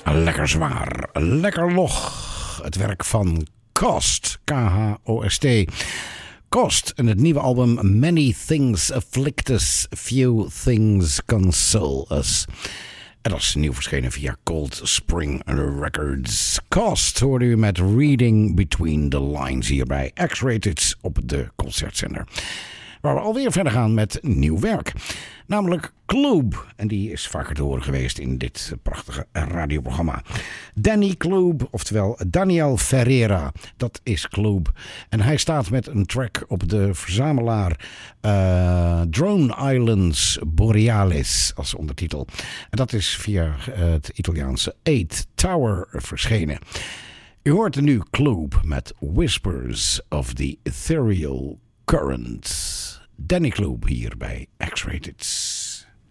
Lekker zwaar, lekker log. Het werk van Cost, K-H-O-S-T. Cost en het nieuwe album Many Things Afflict Us, Few Things Console Us. En dat is nieuw verschenen via Cold Spring Records. Cost hoorde u met Reading Between the Lines hier bij X-Rated op de concertzender. Waar we alweer verder gaan met nieuw werk. Namelijk Kloob. En die is vaker te horen geweest in dit prachtige radioprogramma. Danny Kloob, oftewel Daniel Ferreira. Dat is Kloob. En hij staat met een track op de verzamelaar Drone Islands Borealis als ondertitel. En dat is via het Italiaanse 8 Tower verschenen. U hoort nu Kloob met Whispers of the Ethereal Current. Danny Kloob hier bij X-Rated.